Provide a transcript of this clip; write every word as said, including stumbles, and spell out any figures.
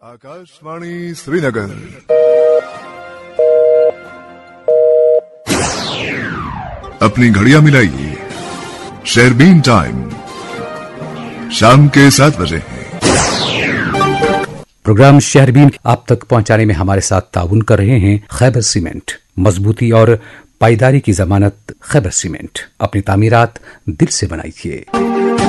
आकाशवाणी श्रीनगर। अपनी घड़ियां मिलाइए, शेरबीन टाइम शाम के सात बजे है। प्रोग्राम शहरबीन आप तक पहुंचाने में हमारे साथ ताउन कर रहे हैं खैबर सीमेंट। मजबूती और पायदारी की जमानत खैबर सीमेंट। अपनी तामीरात दिल से बनाइए।